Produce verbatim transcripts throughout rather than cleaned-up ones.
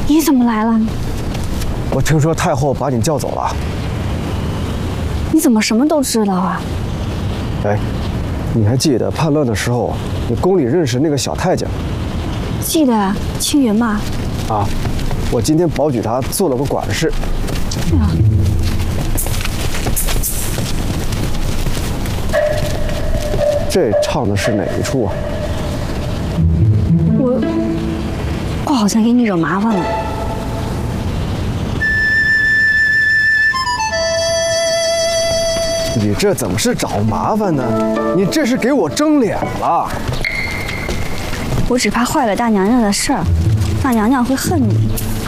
你怎么来了？ 我听说太后把你叫走了。 你怎么什么都知道啊？ 哎，你还记得叛乱的时候，你宫里认识那个小太监？ 记得啊，青云嘛。 啊，我今天保举他做了个管事。 哎呀， 这唱的是哪一出啊？ 我我好像给你惹麻烦了。 你这怎么是找麻烦呢？你这是给我争脸了。 我只怕坏了大娘娘的事儿，大娘娘会恨你。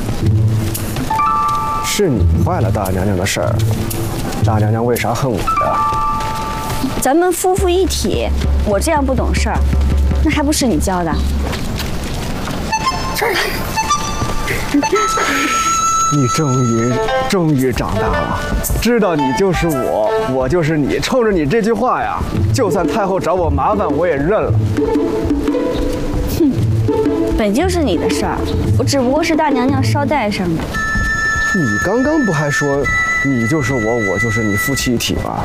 是你坏了大娘娘的事儿，大娘娘为啥恨我呀？ 咱们夫妇一体，我这样不懂事儿，那还不是你教的？这儿来。 你终于终于长大了，知道你就是我，我就是你。冲着你这句话呀，就算太后找我麻烦，我也认了。 哼，本就是你的事儿，我只不过是大娘娘捎带上的。 你刚刚不还说你就是我，我就是你，夫妻一体吗？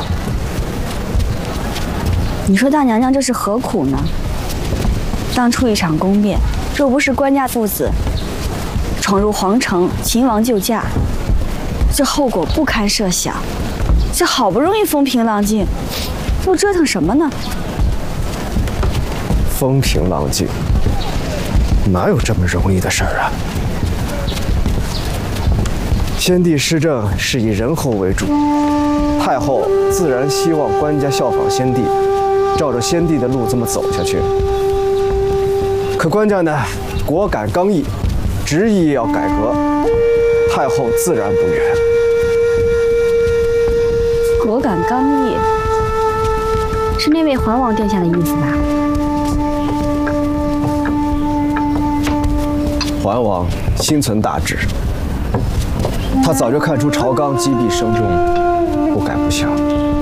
你说大娘娘这是何苦呢？当初一场宫变，若不是官家父子闯入皇城，秦王救驾，这后果不堪设想。这好不容易风平浪静，又折腾什么呢？ 风平浪静，哪有这么容易的事儿啊？先帝施政是以仁厚为主，太后自然希望官家效仿先帝，照着先帝的路这么走下去。可官家呢，果敢刚毅，执意要改革，太后自然不远。 果敢刚毅，是那位桓王殿下的意思吧？ 桓王心存大志，他早就看出朝纲积弊深重，不改不下。